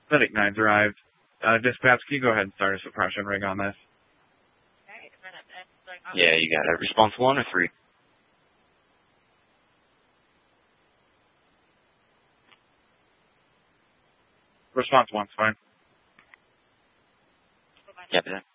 Medic 9's arrived. Dispatch, can you go ahead and start a suppression rig on this? Yeah, you got it. Response 1 or 3? Response 1's fine. Copy that.